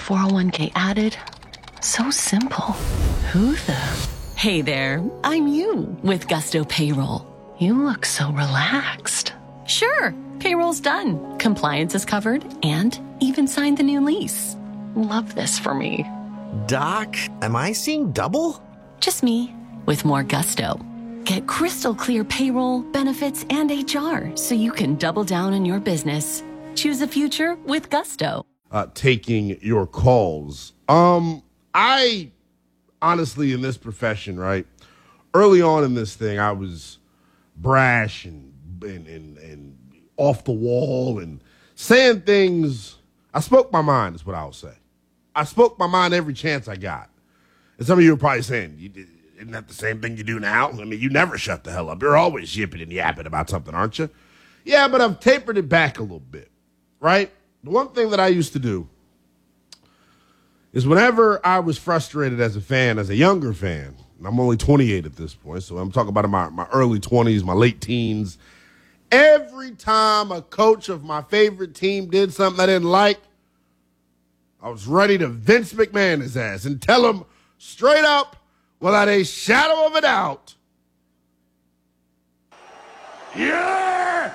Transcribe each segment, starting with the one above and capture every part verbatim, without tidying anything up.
four oh one k added. So simple. Who the? Hey there, I'm you with Gusto Payroll. You look so relaxed. Sure, payroll's done. Compliance is covered and even signed the new lease. Love this for me. Doc, am I seeing double? Just me with more gusto. Get crystal clear payroll, benefits, and H R so you can double down on your business. Choose a future with Gusto. Uh, taking your calls. Um, I honestly, in this profession, right, early on in this thing, I was brash and and, and, and off the wall and saying things. I spoke my mind is what I would say. I spoke my mind every chance I got. And some of you are probably saying, you did, isn't that the same thing you do now? I mean, you never shut the hell up. You're always yipping and yapping about something, aren't you? Yeah, but I've tapered it back a little bit, right? The one thing that I used to do is whenever I was frustrated as a fan, as a younger fan, and I'm only twenty-eight at this point, so I'm talking about in my, my early twenties, my late teens, every time a coach of my favorite team did something I didn't like, I was ready to Vince McMahon his ass and tell him straight up, without a shadow of a doubt, you're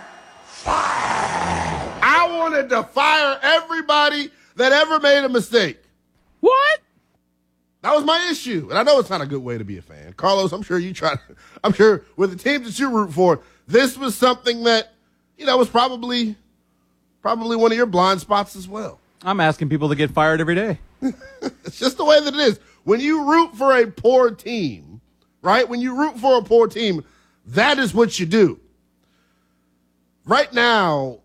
fired. I wanted to fire everybody that ever made a mistake. What? That was my issue. And I know it's not a good way to be a fan. Carlos, I'm sure you tried. I'm sure with the teams that you root for, this was something that, you know, was probably, probably one of your blind spots as well. I'm asking people to get fired every day. It's just the way that it is. When you root for a poor team, right? When you root for a poor team, that is what you do. Right now,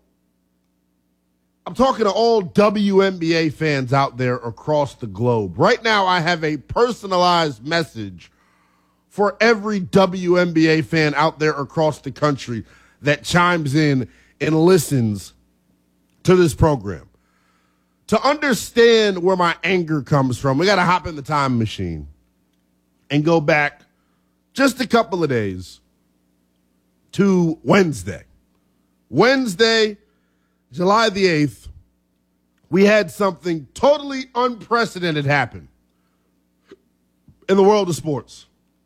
I'm talking to all W N B A fans out there across the globe. Right now, I have a personalized message for every W N B A fan out there across the country that chimes in and listens to this program. To understand where my anger comes from, we got to hop in the time machine and go back just a couple of days to Wednesday. Wednesday, July the eighth, we had something totally unprecedented happen in the world of sports.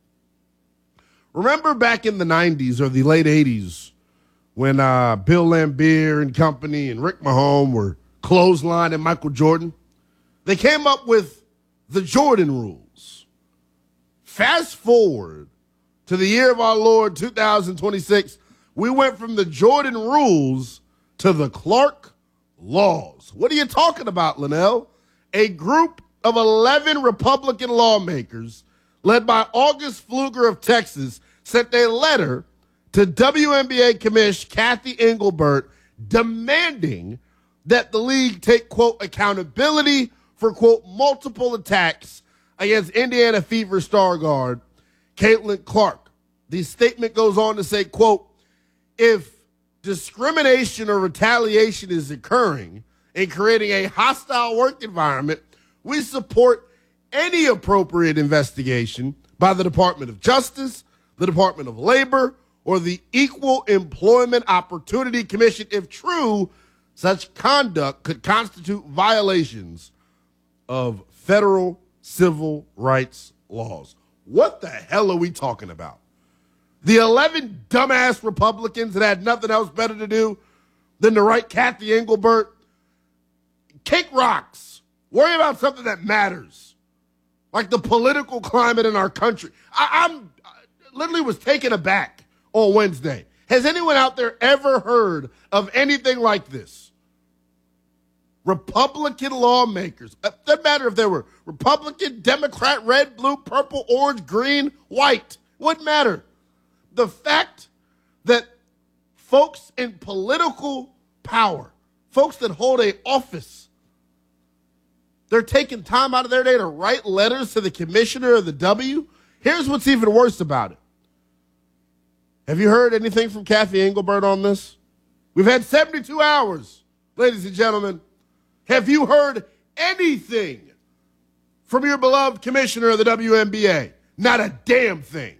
Remember back in the nineties or the late eighties when uh, Bill Laimbeer and company and Rick Mahone were clothesline and Michael Jordan? They came up with the Jordan rules. Fast forward to the year of our Lord, two thousand twenty-six, we went from the Jordan rules to the Clark laws. What are you talking about, Linnell? A group of eleven Republican lawmakers led by August Pfluger of Texas sent a letter to W N B A Commissioner Cathy Engelbert demanding that the league take, quote, accountability for, quote, multiple attacks against Indiana Fever star guard Caitlin Clark. The statement goes on to say, quote, if discrimination or retaliation is occurring and creating a hostile work environment, we support any appropriate investigation by the Department of Justice, the Department of Labor, or the Equal Employment Opportunity Commission if true, such conduct could constitute violations of federal civil rights laws. What the hell are we talking about? The eleven dumbass Republicans that had nothing else better to do than to write Cathy Engelbert, kick rocks, worry about something that matters, like the political climate in our country. I, I'm I literally was taken aback on Wednesday. Has anyone out there ever heard of anything like this? Republican lawmakers, it doesn't matter if they were Republican, Democrat, red, blue, purple, orange, green, white, wouldn't matter. The fact that folks in political power, folks that hold a office, they're taking time out of their day to write letters to the commissioner of the W. Here's what's even worse about it. Have you heard anything from Cathy Engelbert on this? We've had seventy-two hours, ladies and gentlemen. Have you heard anything from your beloved commissioner of the W N B A? Not a damn thing.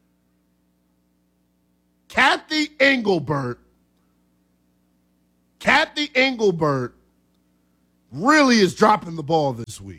Cathy Engelbert, Cathy Engelbert really is dropping the ball this week.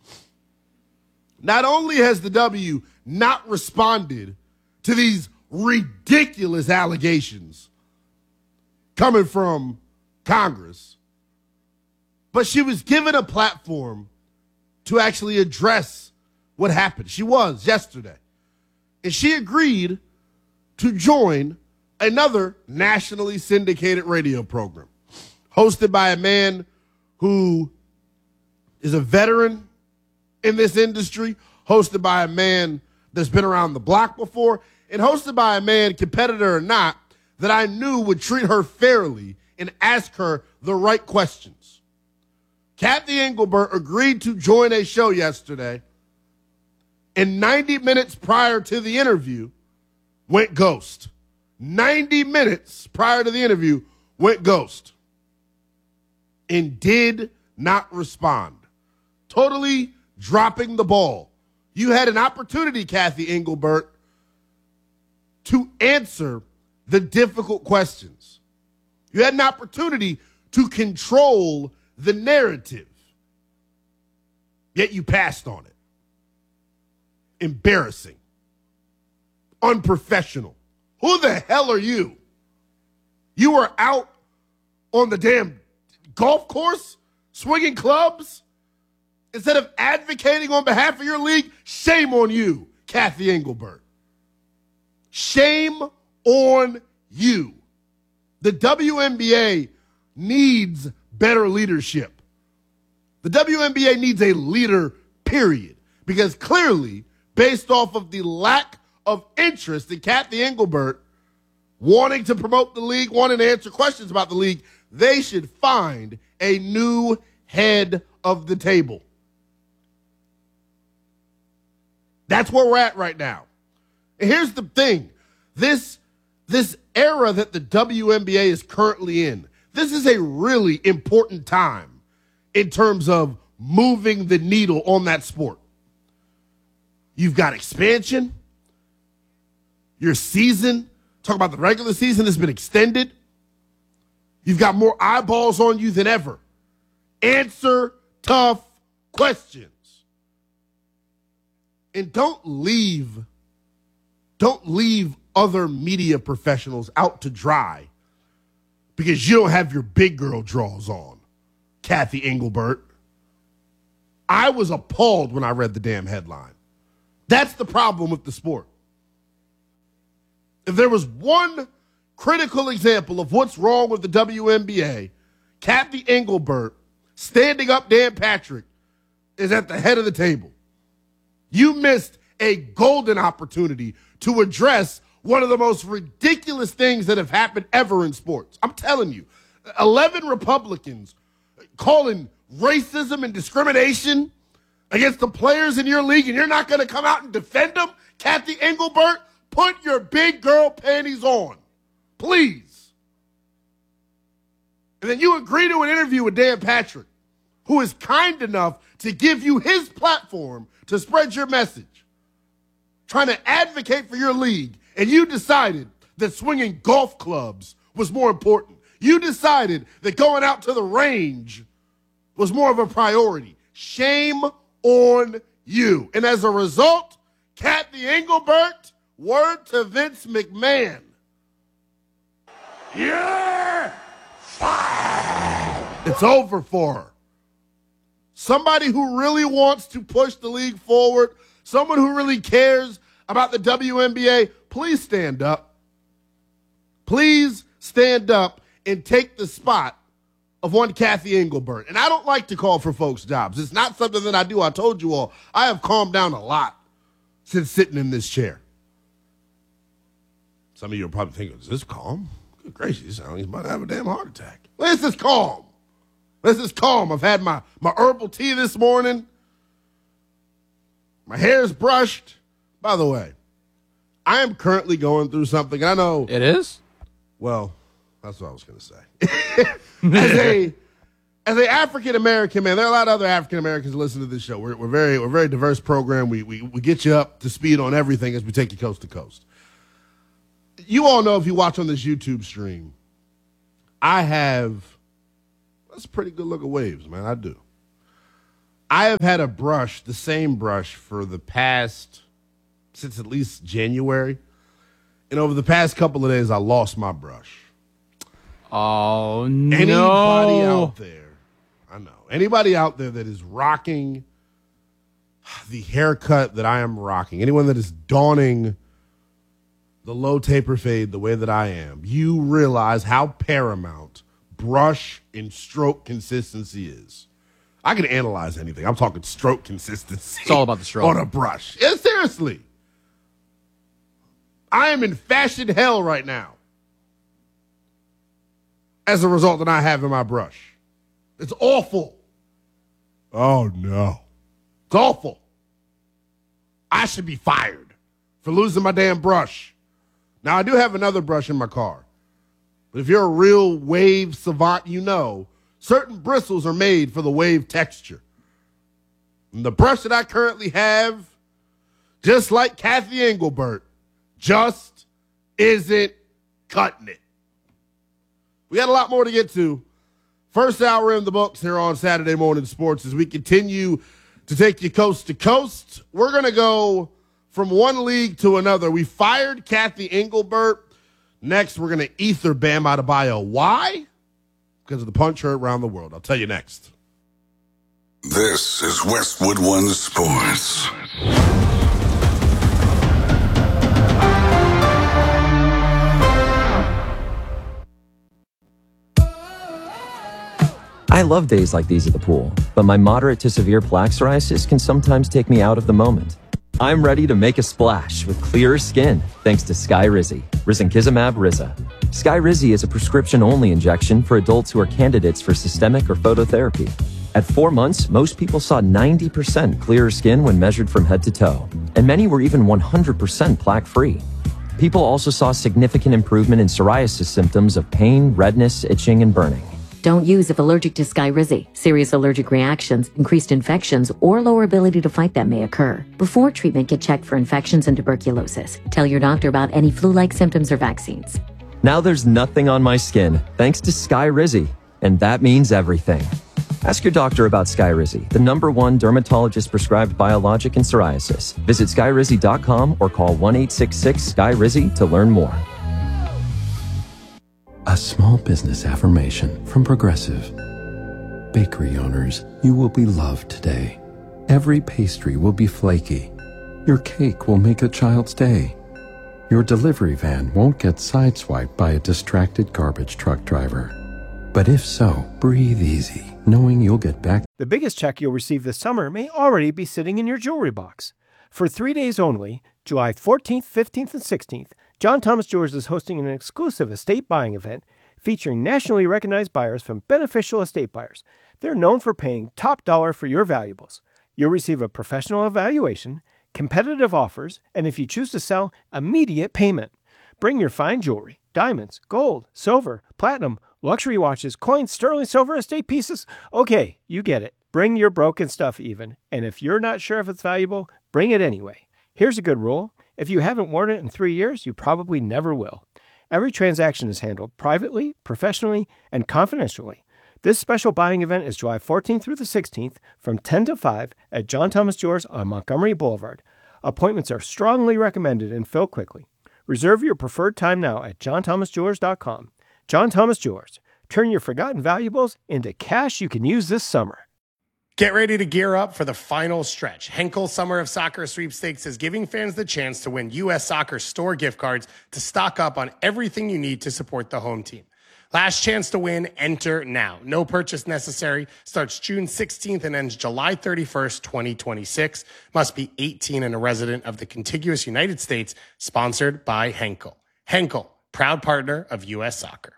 Not only has the W not responded to these ridiculous allegations coming from Congress, but she was given a platform to actually address what happened. She was yesterday. And she agreed to join another nationally syndicated radio program hosted by a man who is a veteran in this industry, hosted by a man that's been around the block before, and hosted by a man, competitor or not, that I knew would treat her fairly and ask her the right questions. Kathy Engelbert agreed to join a show yesterday, and ninety minutes prior to the interview, went ghost. ninety minutes prior to the interview, went ghost. And did not respond. Totally dropping the ball. You had an opportunity, Kathy Engelbert, to answer the difficult questions. You had an opportunity to control the narrative. Yet you passed on it. Embarrassing. Unprofessional. Who the hell are you? You were out on the damn golf course swinging clubs instead of advocating on behalf of your league. Shame on you, Kathy Engelbert. Shame on you. The W N B A needs better leadership. The W N B A needs a leader, period. Because clearly, based off of the lack of interest in Kathy Engelbert wanting to promote the league, wanting to answer questions about the league, they should find a new head of the table. That's where we're at right now. And here's the thing. This, this era that the W N B A is currently in, this is a really important time in terms of moving the needle on that sport. You've got expansion. Your season, talk about the regular season, has been extended. You've got more eyeballs on you than ever. Answer tough questions. And don't leave, don't leave other media professionals out to dry because you don't have your big girl draws on, Kathy Engelbert. I was appalled when I read the damn headline. That's the problem with the sport. If there was one critical example of what's wrong with the W N B A, Kathy Engelbert standing up Dan Patrick is at the head of the table. You missed a golden opportunity to address one of the most ridiculous things that have happened ever in sports. I'm telling you, eleven Republicans calling racism and discrimination against the players in your league, and you're not going to come out and defend them? Kathy Engelbert, put your big girl panties on, please. And then you agree to an interview with Dan Patrick, who is kind enough to give you his platform to spread your message, trying to advocate for your league, and you decided that swinging golf clubs was more important. You decided that going out to the range was more of a priority. Shame on you. And as a result, Kathy Engelbert, word to Vince McMahon, you're fired. It's over for her. Somebody who really wants to push the league forward, someone who really cares about the W N B A, please stand up. Please stand up and take the spot of one Kathy Engelbert. And I don't like to call for folks' jobs. It's not something that I do. I told you all, I have calmed down a lot since sitting in this chair. Some of you are probably thinking, is this calm? Good gracious, you sound like he's about to have a damn heart attack. This is calm. This is calm. I've had my, my herbal tea this morning. My hair's brushed. By the way, I am currently going through something. I know. It is? Well, that's what I was going to say. as a as a African American man, there are a lot of other African Americans who listen to this show. We're, we're very we're a very diverse program. We, we we get you up to speed on everything as we take you coast to coast. You all know, if you watch on this YouTube stream, I have, That's pretty good looking waves, man. I do. I have had a brush, the same brush, for the past, since at least January. And over the past couple of days, I lost my brush. Oh, no. Anybody out there, I know, anybody out there that is rocking the haircut that I am rocking, anyone that is donning the low taper fade the way that I am, you realize how paramount brush and stroke consistency is. I can analyze anything. I'm talking stroke consistency. It's all about the stroke. On a brush. Yeah, seriously. I am in fashion hell right now as a result of not having my brush. It's awful. Oh, no. It's awful. I should be fired for losing my damn brush. Now, I do have another brush in my car. But if you're a real wave savant, you know certain bristles are made for the wave texture. And the brush that I currently have, just like Kathy Engelbert, just isn't cutting it. We got a lot more to get to. First hour in the books here on Saturday Morning Sports as we continue to take you coast to coast. We're going to go from one league to another. We fired Kathy Engelbert. Next, we're going to ether Bam Adebayo. Why? Because of the punch heard around the world. I'll tell you next. This is Westwood One Sports. I love days like these at the pool, but my moderate to severe plaque psoriasis can sometimes take me out of the moment. I'm ready to make a splash with clearer skin thanks to Skyrizi, risankizumab Riza. Skyrizi is a prescription-only injection for adults who are candidates for systemic or phototherapy. At four months, most people saw ninety percent clearer skin when measured from head to toe, and many were even one hundred percent plaque-free. People also saw significant improvement in psoriasis symptoms of pain, redness, itching, and burning. Don't use if allergic to Skyrizi. Serious allergic reactions, increased infections, or lower ability to fight them may occur. Before treatment, get checked for infections and tuberculosis. Tell your doctor about any flu-like symptoms or vaccines. Now there's nothing on my skin, thanks to Skyrizi, and that means everything. Ask your doctor about Skyrizi, the number one dermatologist-prescribed biologic in psoriasis. Visit skyrizi dot com or call one eight six six S K Y R I Z I to learn more. A small business affirmation from Progressive. Bakery owners, you will be loved today. Every pastry will be flaky. Your cake will make a child's day. Your delivery van won't get sideswiped by a distracted garbage truck driver. But if so, breathe easy, knowing you'll get back. The biggest check you'll receive this summer may already be sitting in your jewelry box. For three days only, July fourteenth, fifteenth, and sixteenth, John Thomas Jewelers is hosting an exclusive estate buying event featuring nationally recognized buyers from Beneficial Estate Buyers. They're known for paying top dollar for your valuables. You'll receive a professional evaluation, competitive offers, and if you choose to sell, immediate payment. Bring your fine jewelry, diamonds, gold, silver, platinum, luxury watches, coins, sterling silver, estate pieces. Okay, you get it. Bring your broken stuff even, and if you're not sure if it's valuable, bring it anyway. Here's a good rule. If you haven't worn it in three years, you probably never will. Every transaction is handled privately, professionally, and confidentially. This special buying event is July fourteenth through the sixteenth from ten to five at John Thomas Jewelers on Montgomery Boulevard. Appointments are strongly recommended and fill quickly. Reserve your preferred time now at john thomas jewelers dot com. John Thomas Jewelers. Turn your forgotten valuables into cash you can use this summer. Get ready to gear up for the final stretch. Henkel Summer of Soccer Sweepstakes is giving fans the chance to win U S Soccer store gift cards to stock up on everything you need to support the home team. Last chance to win, enter now. No purchase necessary. Starts June sixteenth and ends July thirty-first, twenty twenty-six. Must be eighteen and a resident of the contiguous United States. Sponsored by Henkel. Henkel, proud partner of U S Soccer.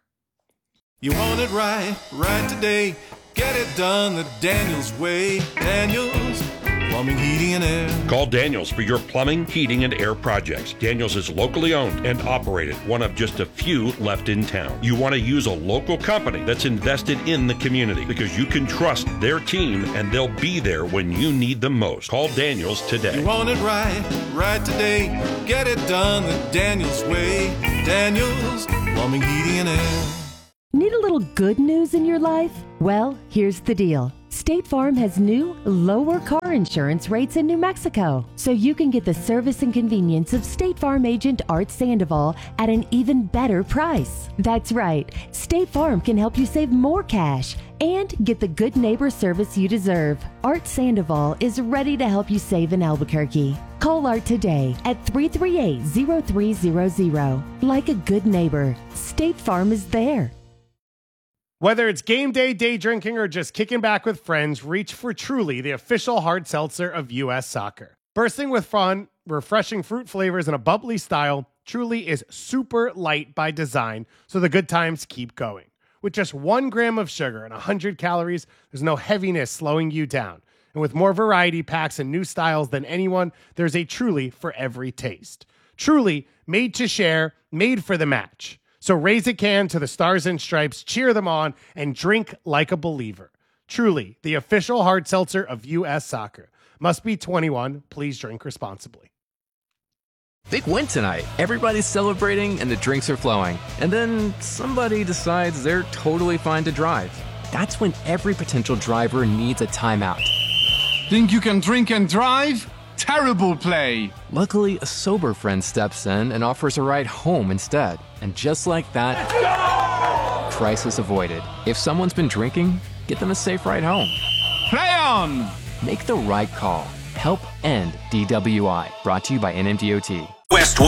You want it right, right today. Get it done the Daniels way. Daniels Plumbing, Heating, and Air. Call Daniels for your plumbing, heating, and air projects. Daniels is locally owned and operated, one of just a few left in town. You want to use a local company that's invested in the community because you can trust their team and they'll be there when you need them most. Call Daniels today. You want it right, right today. Get it done the Daniels way. Daniels Plumbing, Heating, and Air. Need a little little good news in your life? Well, here's the deal. State Farm has new, lower car insurance rates in New Mexico, so you can get the service and convenience of State Farm agent Art Sandoval at an even better price. That's right, State Farm can help you save more cash and get the good neighbor service you deserve. Art Sandoval is ready to help you save in Albuquerque. Call Art today at three three eight, zero three zero zero. Like a good neighbor, State Farm is there. Whether it's game day, day drinking, or just kicking back with friends, reach for Truly, the official hard seltzer of U S Soccer. Bursting with fun, refreshing fruit flavors, and a bubbly style, Truly is super light by design, so the good times keep going. With just one gram of sugar and one hundred calories, there's no heaviness slowing you down. And with more variety packs and new styles than anyone, there's a Truly for every taste. Truly, made to share, made for the match. So raise a can to the Stars and Stripes, cheer them on, and drink like a believer. Truly, the official hard seltzer of U S Soccer. Must be twenty-one. Please drink responsibly. Big win tonight. Everybody's celebrating and the drinks are flowing. And then somebody decides they're totally fine to drive. That's when every potential driver needs a timeout. Think you can drink and drive? Terrible play. Luckily, a sober friend steps in and offers a ride home instead. And just like that, crisis avoided. If someone's been drinking, get them a safe ride home. Play on! Make the right call. Help end D W I. Brought to you by N M D O T. Westwood